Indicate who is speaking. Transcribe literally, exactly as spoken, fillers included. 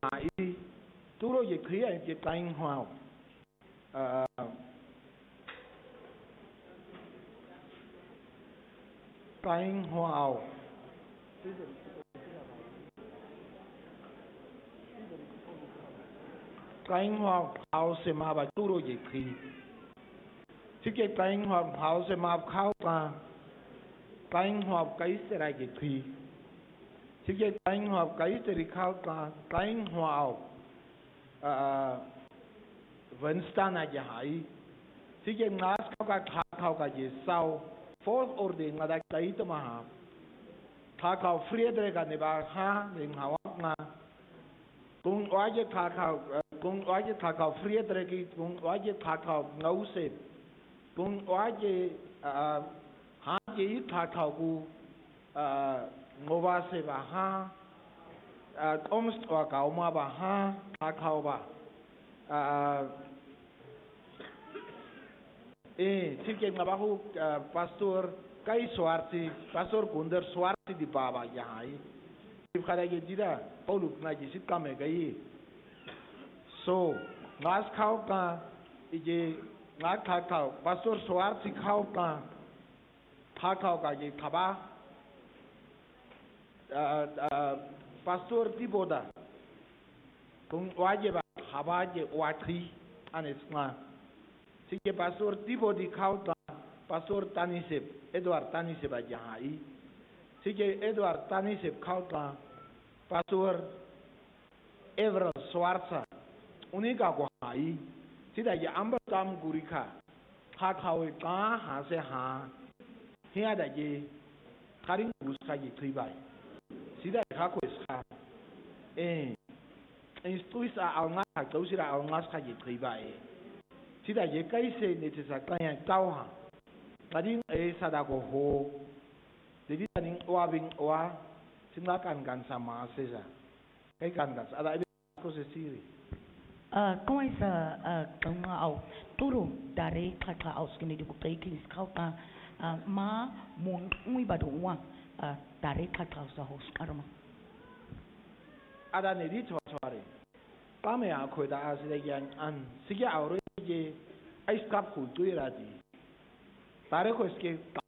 Speaker 1: hải tu rồi dịch khí ấy dịch canh hoa canh hoa canh hoa hào sẽ mà bà tu rồi dịch khí chứ cái canh hoa hào sẽ mà khao ta canh hoa cái sẽ là dịch khí chứ cái canh hoa cái sẽ đi khao ta canh hoa vẫn stan aja hai chứ cái nas khao ka khao ka gì sau fourth order ngada kai to ma khao khao Friedrich ne ba ha ring hawa na kung waje khao khao kung waje khao khao Friedrich kung waje khao khao ngau se kung waje ha je khao khao ku ngova se ba ha ông tòa cầu mà bà ha khao khao ba eh sih kayak ngabahu pastor kai Swarti pastor Gunder Swarti di bawah yahai if kada ge dida Pauluk na ji sit kame gai so ngas khao ka ije ngas khao khao pastor Swarti khao ka khao khao ka ji khaba pastor di boda kung wajib khaba je watri anesma Sige pastor tipo di kauta pastor Tanisep Edward Tanisep aja hai. Sige Edward Tanisep kauta pastor Everett Swartza unika ko hai. Sida ya amba tam gurika ha khawe ka ha se ha. Hia da je karing buska ji tribai. Sida ka ko ska eh instruisa al nga ka sira al nga ska ji tribai. Sida je kai se ne te sa kaya tau ha tadi e sada ko ho jadi tadi wa bing wa singa kan kan sama sesa kai kan kan ada ko se siri
Speaker 2: uh koi sa uh kang au turu dari kaka aus kini di bukai klis kau ka ma mun ngui badu wa dari kaka sa hos karma
Speaker 1: ada ne di chwa chware kame a khoi da a sida yan an siga aure je ai skap ku tu ira di tare ko iske